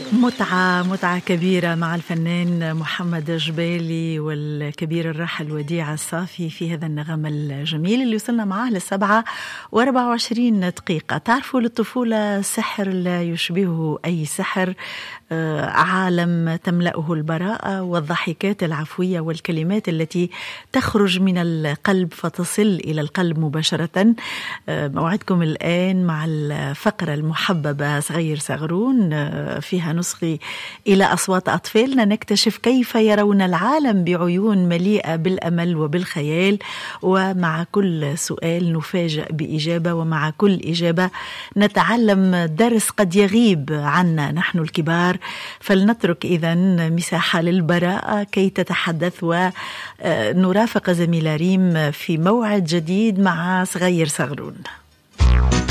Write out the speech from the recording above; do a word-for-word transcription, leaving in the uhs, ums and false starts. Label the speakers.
Speaker 1: متعة متعة كبيرة مع الفنان محمد جبالي والكبير الراحل وديع الصافي في هذا النغم الجميل اللي وصلنا معاه للسبعة واربعة وعشرين دقيقة. تعرفوا للطفولة سحر لا يشبهه أي سحر، عالم تملأه البراءة والضحكات العفوية والكلمات التي تخرج من القلب فتصل إلى القلب مباشرة. موعدكم الآن مع الفقرة المحببة صغير صغرون، فيها نصغي إلى أصوات أطفالنا نكتشف كيف يرون العالم بعيون مليئة بالأمل وبالخيال، ومع كل سؤال نفاجأ بإجابة، ومع كل إجابة نتعلم درس قد يغيب عنا نحن الكبار. فلنترك إذن مساحة للبراءة كي تتحدث، ونرافق زميلة ريم في موعد جديد مع صغير صغرون.